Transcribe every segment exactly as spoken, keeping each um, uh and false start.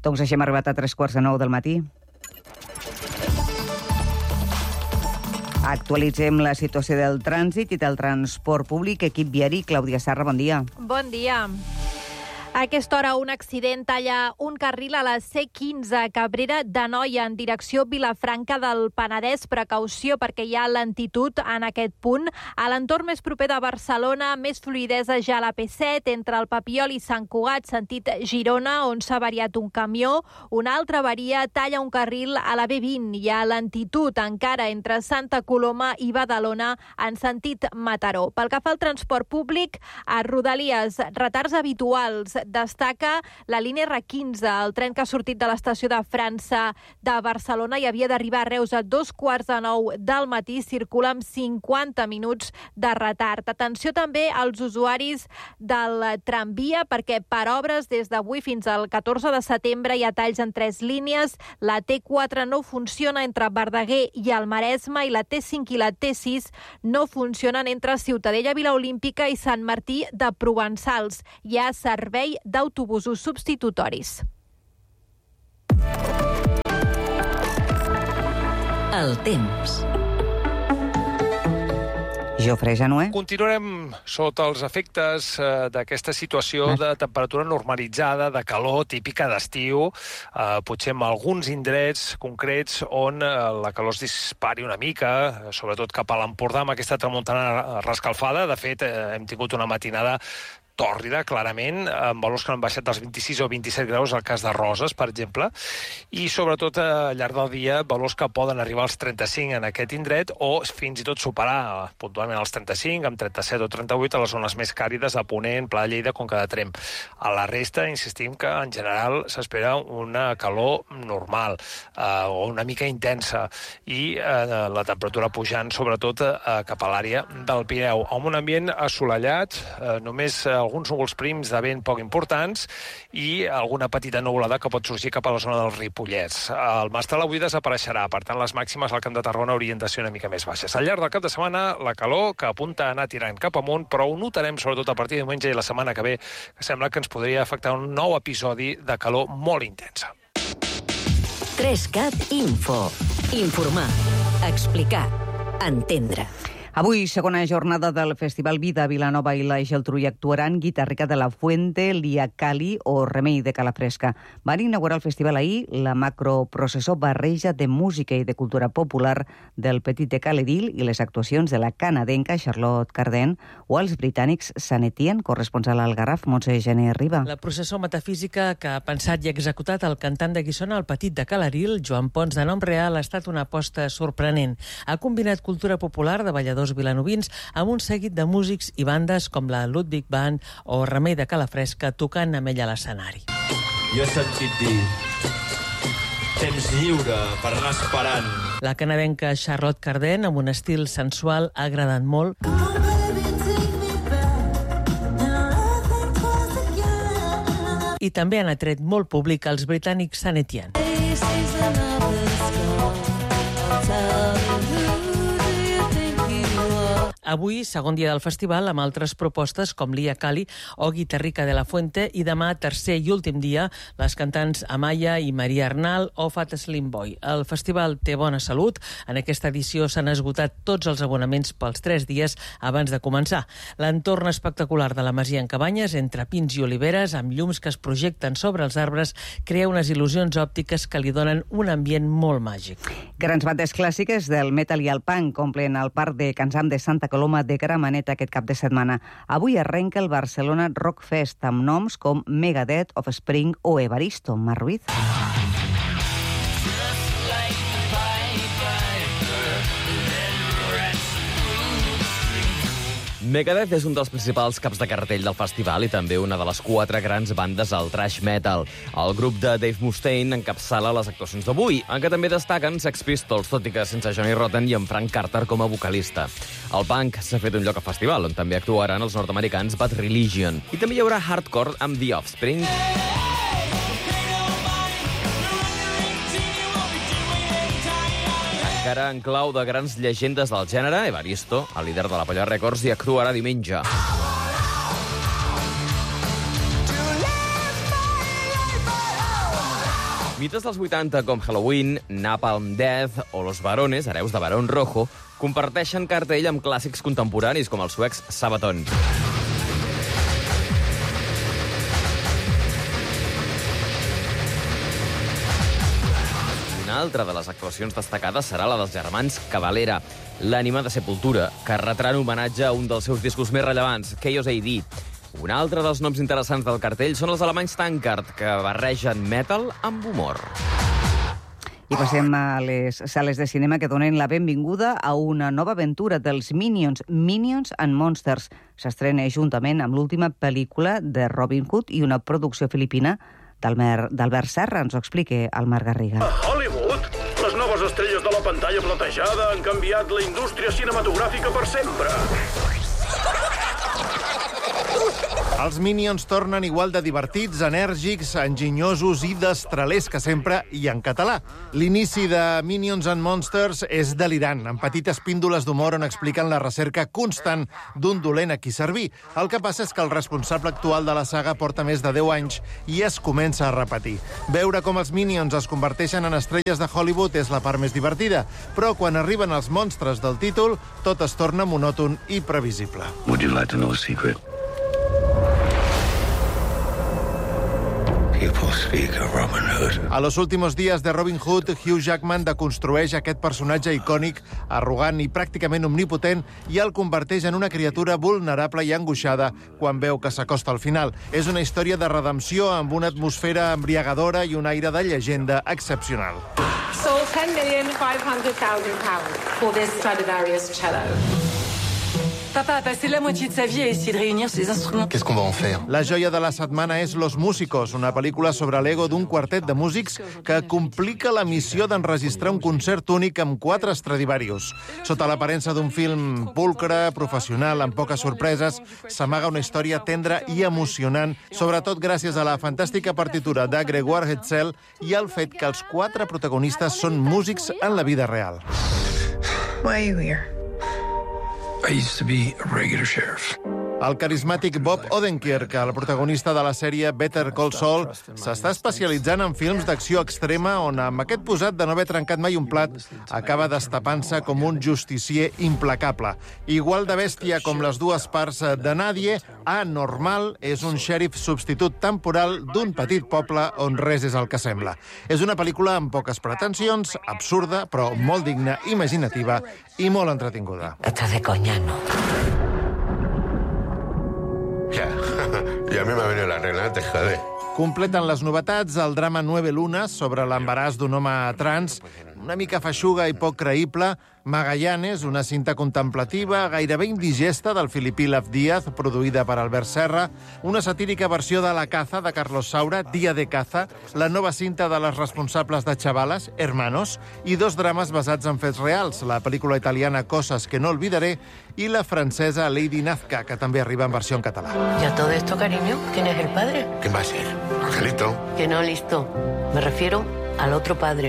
Doncs així hem arribat a tres quarts de nou del matí. Actualitzem la situació del trànsit i del transport públic. Equip viari, Clàudia Sarra, bon dia. Bon dia. A aquesta hora, un accident talla un carril a la C quinze, Cabrera d'Anoia, en direcció Vilafranca del Penedès. Precaució perquè hi ha lentitud en aquest punt. A l'entorn més proper de Barcelona, més fluïdesa ja a la P set, entre el Papiol i Sant Cugat, sentit Girona, on s'ha variat un camió. Una altra avaria talla un carril a la B vint. Hi ha lentitud encara entre Santa Coloma i Badalona, en sentit Mataró. Pel que fa al transport públic, a Rodalies, retards habituals. Destaca la línia R quinze, el tren que ha sortit de l'estació de França de Barcelona i havia d'arribar a Reus a dos quarts de nou del matí, circula amb cinquanta minuts de retard. Atenció també als usuaris del tramvia, perquè per obres des d'avui fins al catorze de setembre hi ha talls en tres línies. La T quatre no funciona entre Verdaguer i el Maresme i la T cinc i la T sis no funcionen entre Ciutadella, Vila Olímpica i Sant Martí de Provençals. Hi ha servei d'autobusos substitutoris. El temps. Jofre Janué. Continuarem sota els efectes eh, d'aquesta situació de temperatura normalitzada, de calor típica d'estiu, eh, potser en alguns indrets concrets on eh, la calor es dispari una mica, eh, sobretot cap a l'Empordà, amb aquesta tramuntana rescalfada. De fet, eh, hem tingut una matinada tòrrida, clarament, amb valors que han baixat dels vint-i-sis o vint-i-set graus, al cas de Roses, per exemple, i sobretot al llarg del dia, valors que poden arribar als trenta-cinc en aquest indret, o fins i tot superar puntualment els trenta-cinc, amb trenta-set o trenta-vuit a les zones més càrides, a Ponent, Pla de Lleida, Conca de Tremp. A la resta, insistim que en general s'espera una calor normal, eh, o una mica intensa, i eh, la temperatura pujant, sobretot eh, cap a l'àrea del Pirineu, amb un ambient assolellat, eh, només eh, alguns núvols prims de vent poc importants i alguna petita nuvolada que pot sorgir cap a la zona del Ripollès. El Mestral avui desapareixerà, per tant les màximes al Camp de Tarragona orientació una mica més baixes. Al llarg del cap de setmana la calor que apunta a anar tirant cap amunt, però ho notarem sobretot a partir de diumenge i la setmana que ve, que sembla que ens podria afectar un nou episodi de calor molt intensa. tres cat Info. Informar, explicar, entendre. Avui, segona jornada del Festival Vida, Vilanova i la Geltrú hi actuaran Guitarrica de la Fuente, Lia Cali o Remei de Calafresca. Van inaugurar el festival ahir la macroprocessó barreja de música i de cultura popular del Petit de Caledil i les actuacions de la canadenca Charlotte Cardin o els britànics San Etienne, corresponsal al Garraf, Montse Gené Riba. La processó metafísica que ha pensat i executat el cantant de Guissona al Petit de Caledil, Joan Pons, de nom real, ha estat una aposta sorprenent. Ha combinat cultura popular de balladors vilanovins amb un seguit de músics i bandes com la Ludwig Band o Remei de Calafresca tocant amb ella a l'escenari. Jo he sentit dir temps lliure per anar esperant. La canadenca Charlotte Cardin, amb un estil sensual, ha agradat molt. I també han atret molt públic als britànics San Etienne. Avui, segon dia del festival, amb altres propostes com Lia Cali o Guitarrica de la Fuente, i demà, tercer i últim dia, les cantants Amaya i Maria Arnal o Fat Slim Boy. El festival té bona salut. En aquesta edició s'han esgotat tots els abonaments pels tres dies abans de començar. L'entorn espectacular de la Masia en Cabanyes, entre pins i oliveres, amb llums que es projecten sobre els arbres, crea unes il·lusions òptiques que li donen un ambient molt màgic. Grans bandes clàssiques del metal i el punk omplen el parc de Can Sam de Santa Coloma de Gramenet aquest cap de setmana. Avui arrenca el Barcelona Rock Fest amb noms com Megadeth, Offspring o Evaristo. Mar Ruiz. Megadeth és un dels principals caps de cartell del festival i també una de les quatre grans bandes al thrash metal. El grup de Dave Mustaine encapçala les actuacions d'avui, en què també destaquen Sex Pistols, tot i que sense Johnny Rotten i en Frank Carter com a vocalista. El punk s'ha fet un lloc al festival, on també actuaran els nord-americans Bad Religion. I també hi haurà hardcore amb The Offspring. Encara en clau de grans llegendes del gènere, Evaristo, el líder de la Polla Records, hi actuarà diumenge. Mites dels vuitanta com Halloween, Napalm Death o Los Barones, hereus de Barón Rojo, comparteixen cartell amb clàssics contemporanis com els suecs Sabaton. Una altra de les actuacions destacades serà la dels germans Cavalera, l'ànima de Sepultura, que retrà en homenatge a un dels seus discos més rellevants, Chaos A D. Un altre dels noms interessants del cartell són els alemanys Tankard, que barregen metal amb humor. I passem a les sales de cinema que donen la benvinguda a una nova aventura dels Minions, Minions and Monsters. S'estrena juntament amb l'última pel·lícula de Robin Hood i una producció filipina d'Albert Serra. Ens ho explica el Marc Garriga. A Hollywood, les noves estrelles de la pantalla platejada han canviat la indústria cinematogràfica per sempre. Els Minions tornen igual de divertits, enèrgics, enginyosos i destralers que sempre, i en català. L'inici de Minions and Monsters és delirant, amb petites píndoles d'humor on expliquen la recerca constant d'un dolent a qui servir. El que passa és que el responsable actual de la saga porta més de deu anys i es comença a repetir. Veure com els Minions es converteixen en estrelles de Hollywood és la part més divertida, però quan arriben els monstres del títol, tot es torna monòton i previsible. Would you like to know a secret? A los últimos días de Robin Hood, Hugh Jackman deconstrueix aquest personatge icònic, arrogant i pràcticament omnipotent, i el converteix en una criatura vulnerable i angoixada quan veu que s'acosta al final. És una història de redempció amb una atmosfera embriagadora i un aire de llegenda excepcional. Sold ten million five hundred thousand pounds for this Stradivarius cello. Papa a passé la moitié de sa vie à essayer de réunir ces instruments. Qu'est-ce qu'on va en faire? La joia de la setmana és Los Músicos, una pel·lícula sobre l'ego d'un quartet de músics que complica la missió d'enregistrar un concert únic amb quatre Stradivarius. Sota l'aparença d'un film pulcre, professional, amb poques sorpreses, s'amaga una història tendra i emocionant, sobretot gràcies a la fantàstica partitura de Grégoire Hetzel i al fet que els quatre protagonistes són músics en la vida real. Why are you here? I used to be a regular sheriff. El carismàtic Bob Odenkirk, el protagonista de la sèrie Better Call Saul, s'està especialitzant en films d'acció extrema on, amb aquest posat de no haver trencat mai un plat, acaba destapant-se com un justicier implacable. Igual de bèstia com les dues parts de Nadie, Anormal és un xèrif substitut temporal d'un petit poble on res és el que sembla. És una pel·lícula amb poques pretensions, absurda, però molt digna, imaginativa i molt entretinguda. Estás de coña, ¿no? Ya, y a mí me ha venido la regla, te jode. Completen les novetats el drama Nueve Lunas sobre l'embaràs d'un home trans, una mica feixuga i poc creïble, Magallanes, una cinta contemplativa gairebé indigesta del filipí Laf Díaz, produïda per Albert Serra, una satírica versió de La caza de Carlos Saura, Dia de caza, la nova cinta de les responsables de Chavalas, Hermanos, i dos drames basats en fets reals, la pel·lícula italiana Cosas que no olvidaré i la francesa Lady Nazca, que també arriba en versió en català. ¿Y a todo esto, cariño? ¿Quién es el padre? ¿Quién va a ser? ¿Angelito? Que no, listo. Me refiero al otro padre.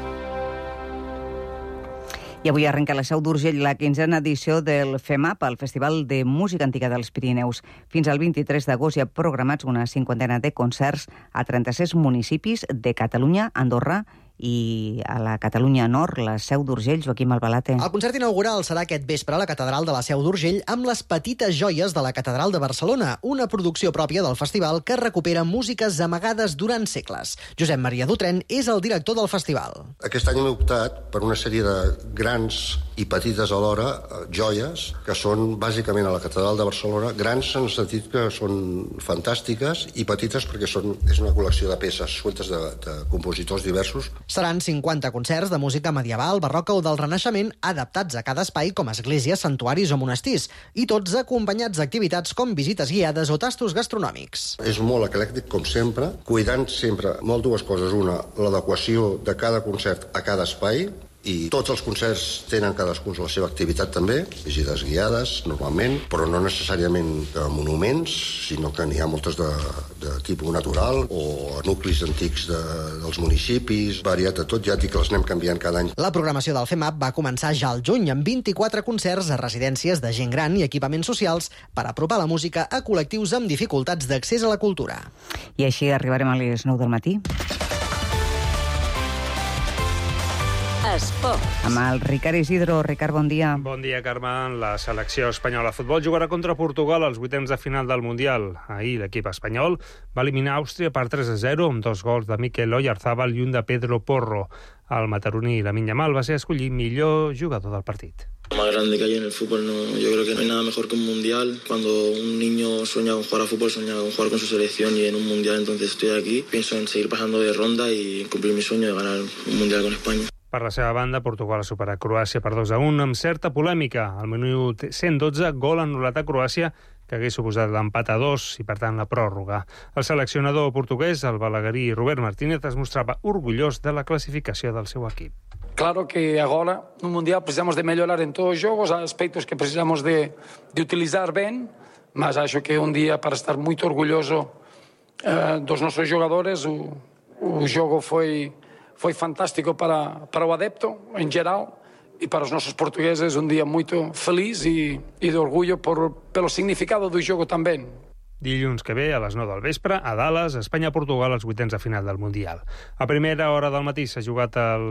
I avui arrenca la Seu d'Urgell la quinzena edició del FEMAP, el Festival de Música Antiga dels Pirineus. Fins al vint-i-tres d'agost hi ha programats una cinquantena de concerts a trenta-sis municipis de Catalunya, Andorra i a la Catalunya Nord, la Seu d'Urgell, Joaquim Albalate. El concert inaugural serà aquest vespre a la Catedral de la Seu d'Urgell amb les petites joies de la Catedral de Barcelona, una producció pròpia del festival que recupera músiques amagades durant segles. Josep Maria Dutren és el director del festival. Aquest any hem optat per una sèrie de grans i petites alhora joies que són bàsicament a la Catedral de Barcelona, grans en el sentit que són fantàstiques i petites perquè són, és una col·lecció de peces sueltes de, de compositors diversos. Seran cinquanta concerts de música medieval, barroca o del Renaixement adaptats a cada espai com esglésies, santuaris o monestirs, i tots acompanyats d'activitats com visites guiades o tastos gastronòmics. És molt eclèctic, com sempre, cuidant sempre molt dues coses. Una, l'adequació de cada concert a cada espai, i tots els concerts tenen cadascun la seva activitat també, visites guiades normalment, però no necessàriament de monuments, sinó que n'hi ha moltes de, de tipus natural o nuclis antics de, dels municipis, variat de tot, ja dic que les anem canviant cada any. La programació del FEMAP va començar ja al juny amb vint-i-quatre concerts a residències de gent gran i equipaments socials per apropar la música a col·lectius amb dificultats d'accés a la cultura. I així arribarem a les nou del matí. Esports. Amb el Ricard Isidro. Ricard, bon dia. Bon dia, Carme. La selecció espanyola de futbol jugarà contra Portugal als vuitens de final del Mundial. Ahir l'equip espanyol va eliminar Àustria per tres a zero amb dos gols de Mikel Oyarzabal i un de Pedro Porro. El mataroní Lamine Yamal va ser escollit millor jugador del partit. Lo más grande que hay en el fútbol, no, yo creo que no hay nada mejor que un mundial. Cuando un niño sueña con jugar a fútbol, sueña con jugar con su selección, y en un mundial entonces estoy aquí. Pienso en seguir pasando de ronda y cumplir mi sueño de ganar un mundial con España. Per la seva banda, Portugal ha superat Croàcia per dos a un amb certa polèmica. Al minut cent dotze, gol anul·lat a Croàcia, que hagués suposat l'empat a dos i, per tant, la pròrroga. El seleccionador portuguès, el balaguerí Robert Martínez, es mostrava orgullós de la classificació del seu equip. Claro que agora, no Mundial, precisamos de mellorar en todos os jogos, há aspectos que precisamos de, de utilizar ben, mas acho que é un día para estar moito orgulloso uh, dos nosos jogadores. O, o jogo foi, foi fantástico para, para o adepto, en geral, e para os nosos portugueses un día moito feliz e, e de orgullo por, pelo significado do jogo tamén. Dilluns que ve, a les nou del vespre, a Dallas, Espanya-Portugal, als vuitens de final del Mundial. A primera hora del matí s'ha jugat el